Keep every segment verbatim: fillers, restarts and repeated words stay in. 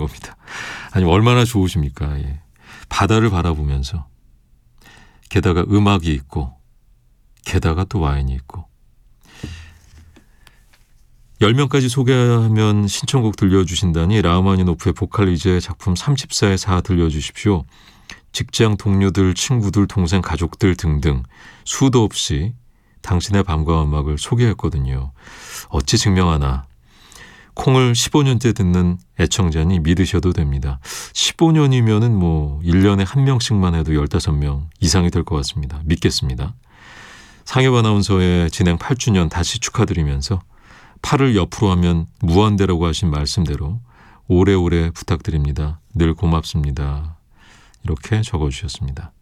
겁니다. 아니 얼마나 좋으십니까? 예. 바다를 바라보면서 게다가 음악이 있고 게다가 또 와인이 있고 열 명까지 소개하면 신청곡 들려주신다니 라흐마니노프의 보컬리즈의 작품 삼십사의 사 들려주십시오. 직장 동료들, 친구들, 동생, 가족들 등등 수도 없이 당신의 밤과 음악을 소개했거든요. 어찌 증명하나. 콩을 십오 년째 듣는 애청자니 믿으셔도 됩니다. 십오 년이면은 뭐 일 년에 한 명씩만 해도 열다섯 명 이상이 될 것 같습니다. 믿겠습니다. 상엽 아나운서의 진행 팔 주년 다시 축하드리면서 팔을 옆으로 하면 무한대라고 하신 말씀대로 오래오래 부탁드립니다. 늘 고맙습니다. 이렇게 적어주셨습니다.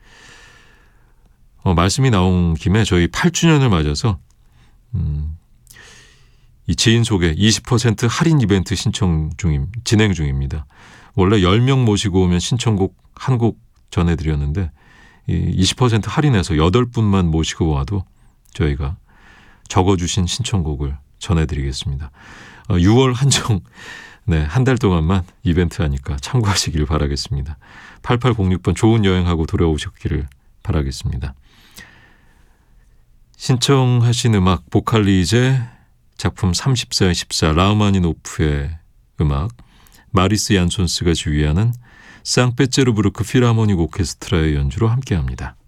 어, 말씀이 나온 김에 저희 팔 주년을 맞아서 음, 이 지인 소개 이십 퍼센트 할인 이벤트 신청 중임, 진행 중입니다. 원래 열 명 모시고 오면 신청곡 한 곡 전해드렸는데 이 이십 퍼센트 할인해서 여덟 분만 모시고 와도 저희가 적어주신 신청곡을 전해드리겠습니다. 어, 유월 한정 네, 한 달 동안만 이벤트 하니까 참고하시길 바라겠습니다. 팔팔공육 번 좋은 여행하고 돌아오셨기를 바라겠습니다. 신청하신 음악 보컬리즈의 작품 삼십사의 십사 라흐마니노프의 음악 마리스 얀손스가 지휘하는 상페테르부르크 필하모닉 오케스트라의 연주로 함께합니다.